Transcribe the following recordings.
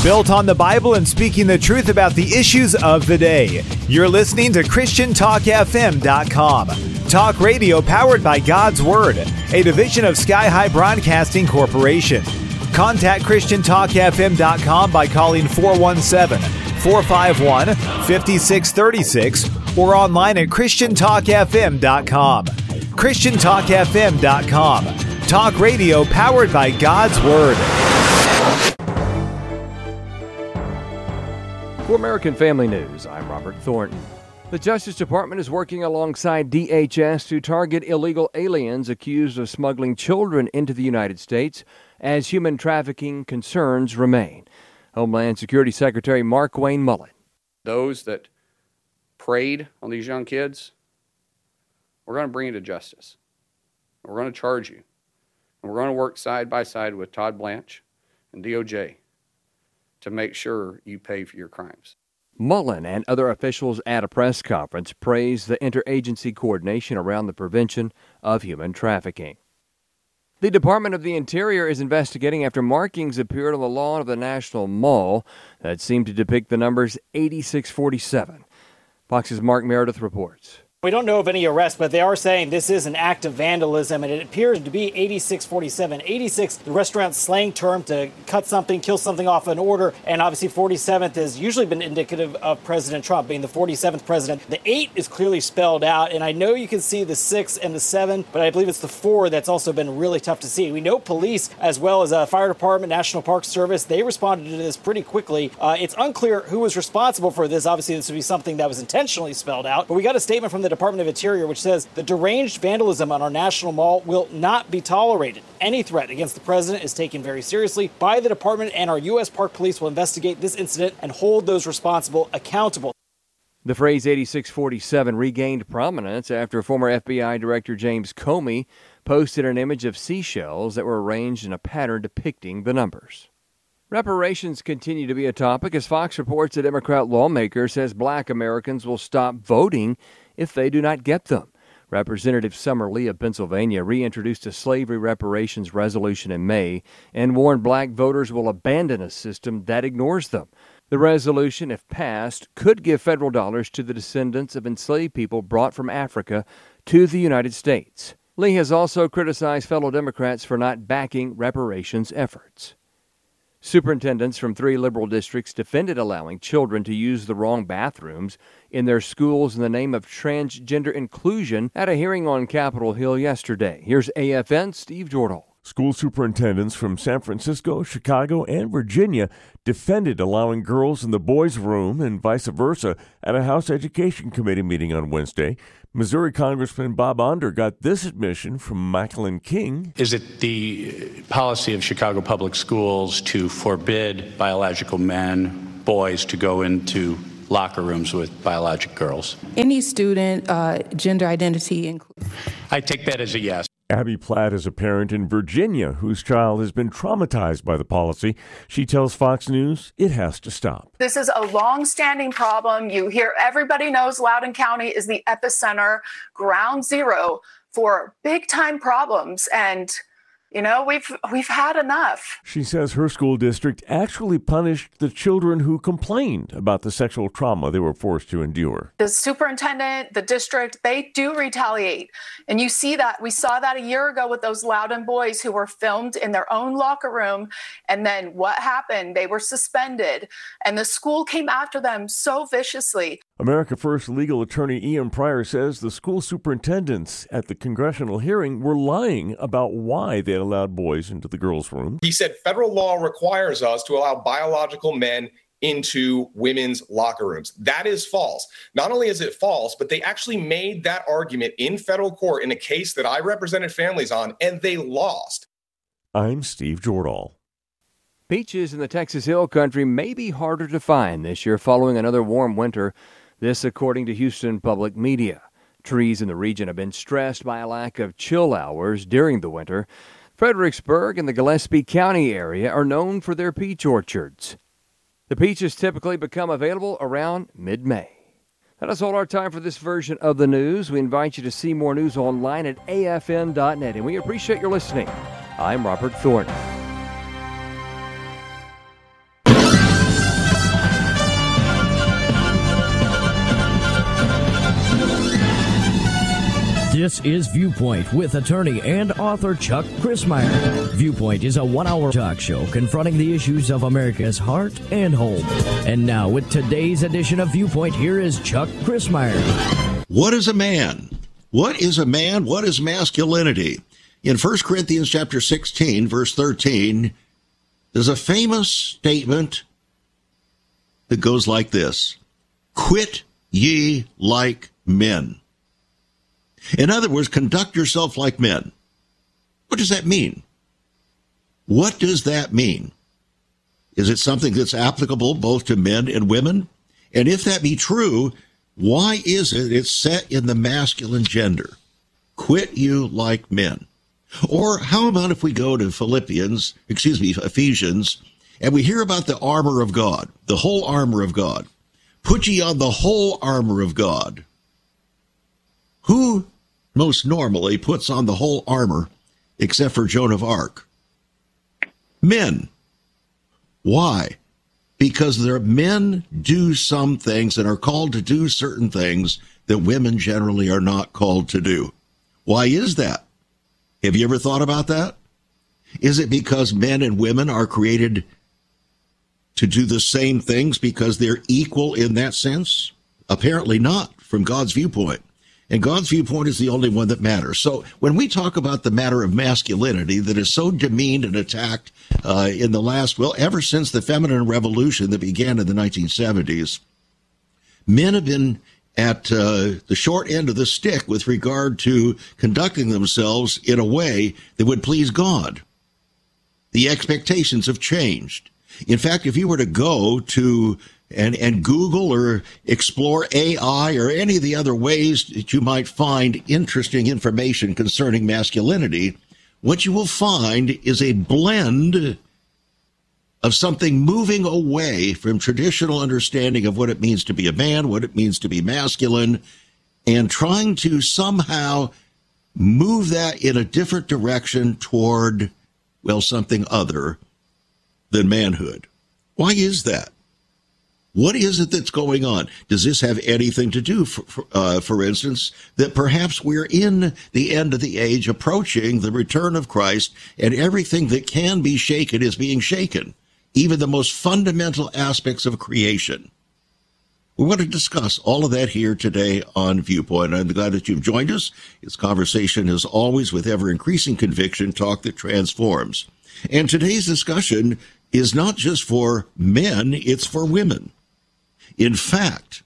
Built on the Bible and speaking the truth about the issues of the day. You're listening to ChristianTalkFM.com. Talk radio powered by God's Word, a division of Sky High Broadcasting Corporation. Contact ChristianTalkFM.com by calling 417-451-5636 or online at ChristianTalkFM.com. ChristianTalkFM.com. Talk radio powered by God's Word. For American Family News, I'm Robert Thornton. The Justice Department is working alongside DHS to target illegal aliens accused of smuggling children into the United States as human trafficking concerns remain. Homeland Security Secretary Markwayne Mullin. Those that preyed on these young kids, we're going to bring you to justice. We're going to charge you. And we're going to work side by side with Todd Blanche and DOJ to make sure you pay for your crimes. Mullin and other officials at a press conference praised the interagency coordination around the prevention of human trafficking. The Department of the Interior is investigating after markings appeared on the lawn of the National Mall that seemed to depict the numbers 8647. Fox's Mark Meredith reports. We don't know of any arrests, but they are saying this is an act of vandalism, and it appears to be 8647. 86, the restaurant slang term to cut something, kill something off an order, and obviously 47th has usually been indicative of President Trump being the 47th president. The 8 is clearly spelled out, and I know you can see the 6 and the 7, but I believe it's the 4 that's also been really tough to see. We know police, as well as fire department, National Park Service, they responded to this pretty quickly. It's unclear who was responsible for this. Obviously, this would be something that was intentionally spelled out, but we got a statement from the Department of Interior which says the deranged vandalism on our National Mall will not be tolerated. Any threat against the president is taken very seriously by the department, and our U.S. Park Police will investigate this incident and hold those responsible accountable. The phrase 8647 regained prominence after former FBI Director James Comey posted an image of seashells that were arranged in a pattern depicting the numbers. Reparations continue to be a topic as Fox reports a Democrat lawmaker says black Americans will stop voting if they do not get them. Representative Summer Lee of Pennsylvania reintroduced a slavery reparations resolution in May and warned black voters will abandon a system that ignores them. The resolution, if passed, could give federal dollars to the descendants of enslaved people brought from Africa to the United States. Lee has also criticized fellow Democrats for not backing reparations efforts. Superintendents from 3 liberal districts defended allowing children to use the wrong bathrooms in their schools in the name of transgender inclusion at a hearing on Capitol Hill yesterday. Here's AFN's Steve Jordahl. School superintendents from San Francisco, Chicago, and Virginia defended allowing girls in the boys' room and vice versa at a House Education Committee meeting on Wednesday. Missouri Congressman Bob Onder got this admission from Macklin King. Is it the policy of Chicago Public Schools to forbid biological men, boys, to go into locker rooms with biologic girls? Any student, gender identity. I take that as a yes. Abby Platt is a parent in Virginia whose child has been traumatized by the policy. She tells Fox News it has to stop. This is a long-standing problem. You hear everybody knows Loudoun County is the epicenter, ground zero for big-time problems. And you know, we've had enough. She says her school district actually punished the children who complained about the sexual trauma they were forced to endure. The superintendent, the district, they do retaliate. And you see that. We saw that a year ago with those Loudoun boys who were filmed in their own locker room. And then what happened? They were suspended. And the school came after them so viciously. America First legal attorney Ian Pryor says the school superintendents at the congressional hearing were lying about why they allowed boys into the girls' room. He said federal law requires us to allow biological men into women's locker rooms. That is false. Not only is it false, but they actually made that argument in federal court in a case that I represented families on, and they lost. I'm Steve Jordahl. Peaches in the Texas Hill Country may be harder to find this year following another warm winter. This according to Houston Public Media. Trees in the region have been stressed by a lack of chill hours during the winter. Fredericksburg and the Gillespie County area are known for their peach orchards. The peaches typically become available around mid-May. That is all our time for this version of the news. We invite you to see more news online at afn.net, and we appreciate your listening. I'm Robert Thornton. This is Viewpoint with attorney and author Chuck Crismier. Viewpoint is a 1-hour talk show confronting the issues of America's heart and home. And now with today's edition of Viewpoint, here is Chuck Crismier. What is a man? What is a man? What is masculinity? In 1 Corinthians chapter 16, verse 13, there's a famous statement that goes like this: quit ye like men. In other words, conduct yourself like men. What does that mean? What does that mean? Is it something that's applicable both to men and women? And if that be true, why is it it's set in the masculine gender? Quit you like men. Or how about if we go to Ephesians, and we hear about the armor of God, the whole armor of God. Put ye on the whole armor of God. Who most normally puts on the whole armor except for Joan of Arc? Men. Why? Because their men do some things and are called to do certain things that women generally are not called to do. Why is that? Have you ever thought about that? Is it because men and women are created to do the same things because they're equal in that sense? Apparently not, from God's viewpoint. And God's viewpoint is the only one that matters. So when we talk about the matter of masculinity that is so demeaned and attacked in the last, ever since the feminine revolution that began in the 1970s, men have been at the short end of the stick with regard to conducting themselves in a way that would please God. The expectations have changed. In fact, if you were to go to and Google or explore AI or any of the other ways that you might find interesting information concerning masculinity, what you will find is a blend of something moving away from traditional understanding of what it means to be a man, what it means to be masculine, and trying to somehow move that in a different direction toward, something other than manhood. Why is that? What is it that's going on? Does this have anything to do, for instance, that perhaps we're in the end of the age, approaching the return of Christ, and everything that can be shaken is being shaken, even the most fundamental aspects of creation? We want to discuss all of that here today on Viewpoint. I'm glad that you've joined us. It's conversation, as always, with ever-increasing conviction, talk that transforms. And today's discussion is not just for men, it's for women. In fact,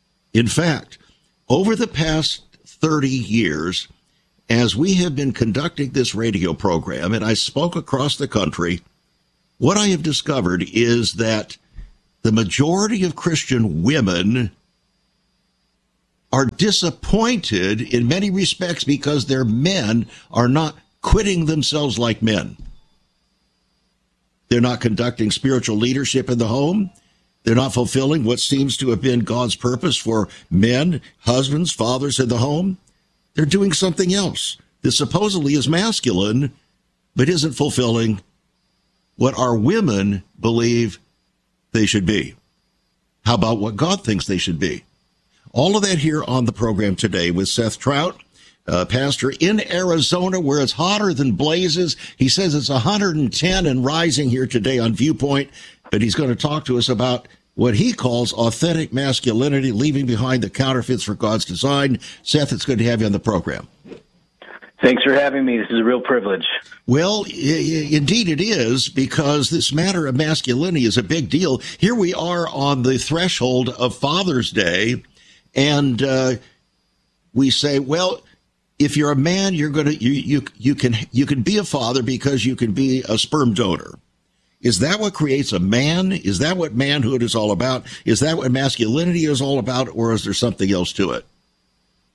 over the past 30 years, as we have been conducting this radio program, and I spoke across the country, what I have discovered is that the majority of Christian women are disappointed in many respects because their men are not quitting themselves like men. They're not conducting spiritual leadership in the home. They're not fulfilling what seems to have been God's purpose for men, husbands, fathers in the home. They're doing something else that supposedly is masculine, but isn't fulfilling what our women believe they should be. How about what God thinks they should be? All of that here on the program today with Seth Trout, pastor in Arizona, where it's hotter than blazes. He says it's 110 and rising here today on Viewpoint, but he's going to talk to us about what he calls authentic masculinity, leaving behind the counterfeits for God's design. Seth, it's good to have you on the program. Thanks for having me. This is a real privilege. Well, indeed it is, because this matter of masculinity is a big deal. Here we are on the threshold of Father's Day, and we say, if you're a man, you're going to you can be a father because you can be a sperm donor. Is that what creates a man? Is that what manhood is all about? Is that what masculinity is all about, or is there something else to it?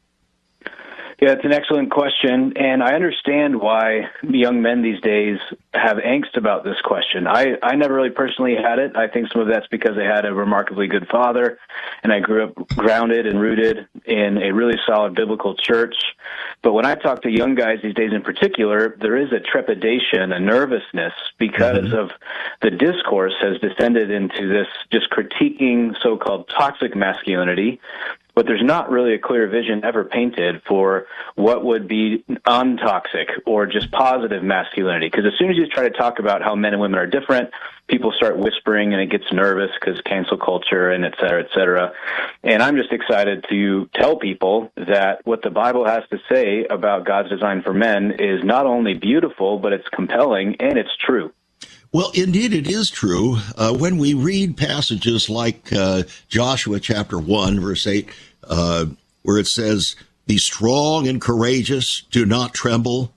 Yeah, it's an excellent question, and I understand why young men these days have angst about this question. I never really personally had it. I think some of that's because I had a remarkably good father, and I grew up grounded and rooted in a really solid biblical church. But when I talk to young guys these days in particular, there is a trepidation, a nervousness, because of the discourse has descended into this just critiquing so-called toxic masculinity, but there's not really a clear vision ever painted for what would be untoxic or just positive masculinity. Because as soon as you try to talk about how men and women are different, people start whispering and it gets nervous because cancel culture and et cetera, et cetera. And I'm just excited to tell people that what the Bible has to say about God's design for men is not only beautiful, but it's compelling and it's true. Well, indeed, it is true. When we read passages like Joshua chapter 1, verse 8, where it says, "Be strong and courageous, do not tremble."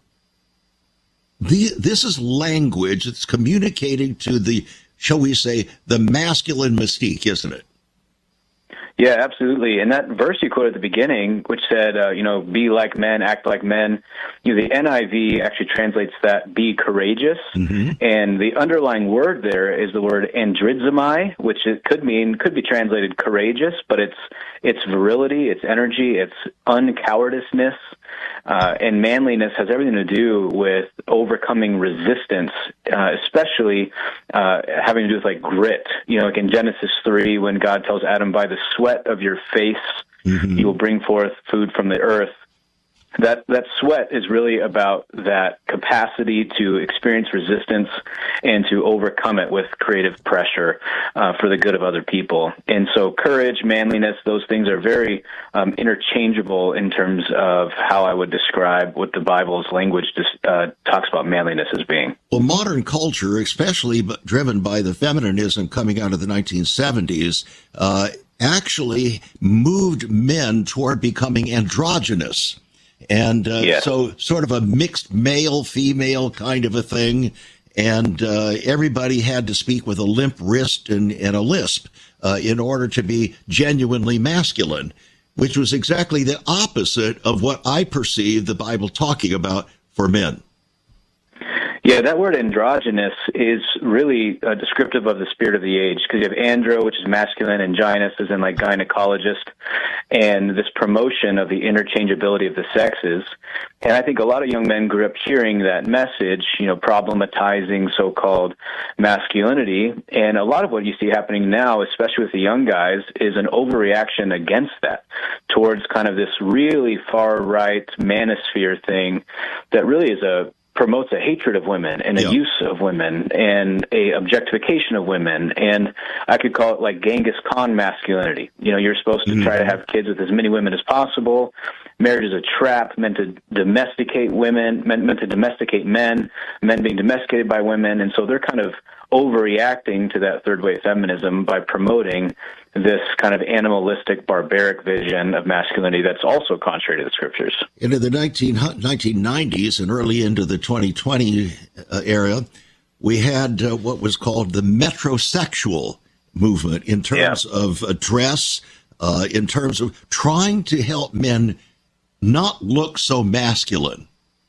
This is language that's communicating to the, shall we say, the masculine mystique, isn't it? Yeah, absolutely. And that verse you quoted at the beginning, which said, be like men, act like men, the NIV actually translates that, be courageous. And the underlying word there is the word andrizomai, which it could be translated courageous, but it's virility, it's energy, it's uncowardiceness. And manliness has everything to do with overcoming resistance, especially having to do with like grit. Like in Genesis 3, when God tells Adam, by the sweat of your face, you will bring forth food from the earth. That sweat is really about that capacity to experience resistance and to overcome it with creative pressure for the good of other people. And so courage, manliness, those things are very interchangeable in terms of how I would describe what the Bible's language talks about manliness as being. Well, modern culture, especially driven by the feminism coming out of the 1970s, actually moved men toward becoming androgynous. And so sort of a mixed male-female kind of a thing. And everybody had to speak with a limp wrist and a lisp in order to be genuinely masculine, which was exactly the opposite of what I perceive the Bible talking about for men. Yeah, that word androgynous is really descriptive of the spirit of the age, because you have andro, which is masculine, and gynous is in like gynecologist, and this promotion of the interchangeability of the sexes. And I think a lot of young men grew up hearing that message, problematizing so-called masculinity. And a lot of what you see happening now, especially with the young guys, is an overreaction against that, towards kind of this really far-right manosphere thing that really is promotes a hatred of women and a use of women and a objectification of women. And I could call it like Genghis Khan masculinity. You're supposed to try to have kids with as many women as possible. Marriage is a trap meant to domesticate women, meant to domesticate men being domesticated by women. And so they're kind of overreacting to that third-wave feminism by promoting this kind of animalistic, barbaric vision of masculinity that's also contrary to the scriptures. Into the 1990s and early into the 2020 era, we had what was called the metrosexual movement in terms of dress, in terms of trying to help men not look so masculine.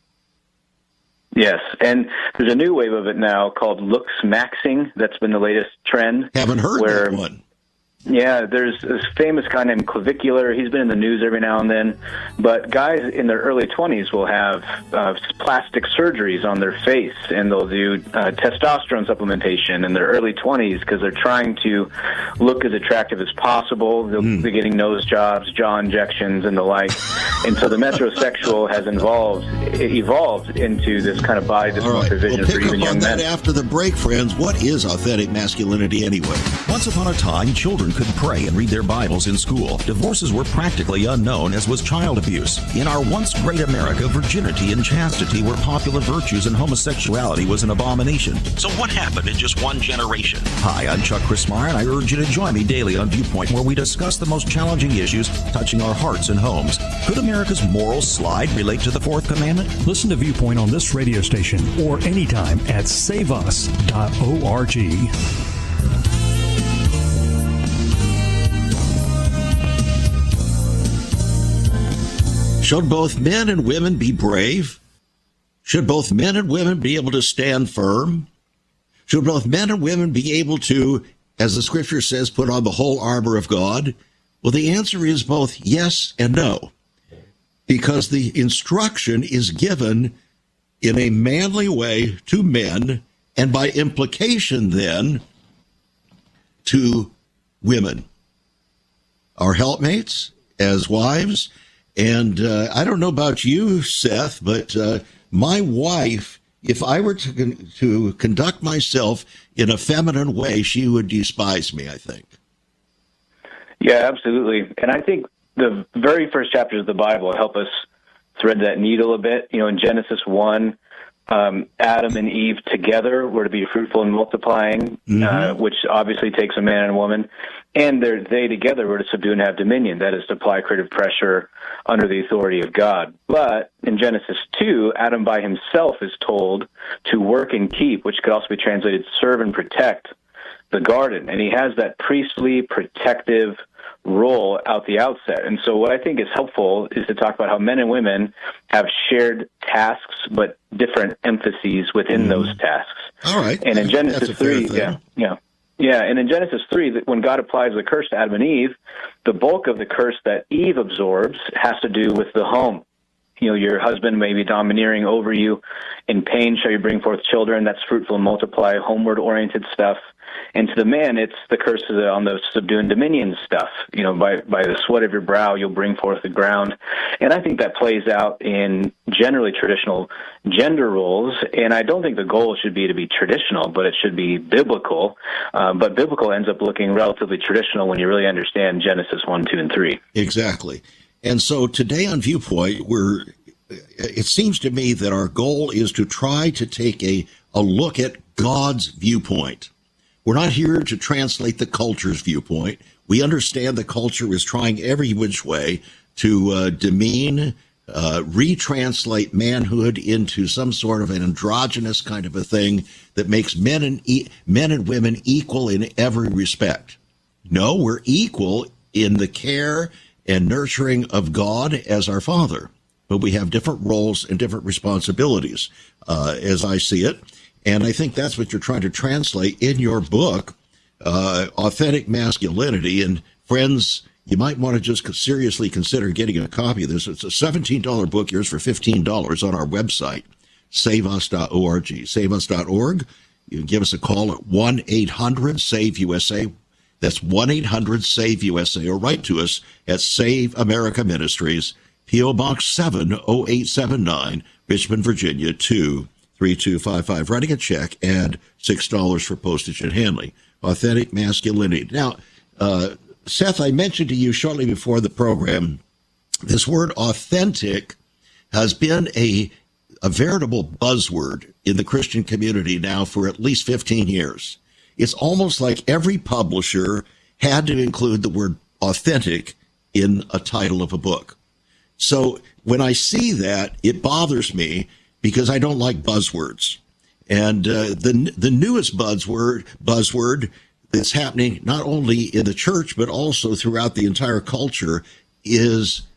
Yes, and there's a new wave of it now called looks maxing. That's been the latest trend. Haven't heard that one. Yeah, there's this famous guy named Clavicular. He's been in the news every now and then. But guys in their early 20s will have plastic surgeries on their face, and they'll do testosterone supplementation in their early 20s because they're trying to look as attractive as possible. They'll be getting nose jobs, jaw injections, and the like. And so the metrosexual has evolved into this kind of body dysmorphia vision for even young men. After the break, friends, what is authentic masculinity anyway? Once upon a time, children could pray and read their Bibles in school. Divorces were practically unknown, as was child abuse. In our once great America, virginity and chastity were popular virtues and homosexuality was an abomination. So what happened in just one generation? Hi, I'm Chuck Christmeyer, and I urge you to join me daily on Viewpoint, where we discuss the most challenging issues touching our hearts and homes. Could America's moral slide relate to the fourth commandment? Listen to Viewpoint on this radio station or anytime at saveus.org. Should both men and women be brave? Should both men and women be able to stand firm? Should both men and women be able to, as the scripture says, put on the whole armor of God? Well, the answer is both yes and no, because the instruction is given in a manly way to men, and by implication then to women, our helpmates as wives. And I don't know about you, Seth, but my wife, if I were to conduct myself in a feminine way, she would despise me, I think. Yeah, absolutely. And I think the very first chapters of the Bible help us thread that needle a bit. You know, in Genesis 1, Adam and Eve together were to be fruitful and multiplying, which obviously takes a man and a woman. And they together were to subdue and have dominion, that is, to apply creative pressure under the authority of God. But in Genesis 2, Adam by himself is told to work and keep, which could also be translated serve and protect the garden. And he has that priestly protective role out the outset. And so what I think is helpful is to talk about how men and women have shared tasks, but different emphases within those tasks. All right. And in Genesis 3, and in Genesis 3, when God applies the curse to Adam and Eve, the bulk of the curse that Eve absorbs has to do with the home. You know, your husband may be domineering over you. In pain shall you bring forth children. That's fruitful and multiply, homeward-oriented stuff. And to the man, it's the curse on the subdue and dominion stuff. You know, by the sweat of your brow, you'll bring forth the ground. And I think that plays out in generally traditional gender roles. And I don't think the goal should be to be traditional, but it should be biblical. But biblical ends up looking relatively traditional when you really understand Genesis 1, 2, and 3. Exactly. And so today on Viewpoint, it seems to me that our goal is to try to take a look at God's viewpoint. We're not here to translate the culture's viewpoint. We understand the culture is trying every which way to demean, retranslate manhood into some sort of an androgynous kind of a thing that makes men and women equal in every respect. No, we're equal in the care and nurturing of God as our Father, but we have different roles and different responsibilities, as I see it. And I think that's what you're trying to translate in your book, Authentic Masculinity. And friends, you might want to just seriously consider getting a copy of this. It's a $17 book. Yours for $15 on our website, saveus.org. Saveus.org. You can give us a call at 1-800-SAVE-USA. That's 1-800-SAVE-USA, or write to us at Save America Ministries, P.O. Box 70879, Richmond, Virginia, 23255. Writing a check and $6 for postage and handling. Authentic Masculinity. Now, Seth, I mentioned to you shortly before the program, this word authentic has been a veritable buzzword in the Christian community now for at least 15 years. It's almost like every publisher had to include the word authentic in a title of a book. So when I see that, it bothers me because I don't like buzzwords. And the newest buzzword that's happening not only in the church but also throughout the entire culture is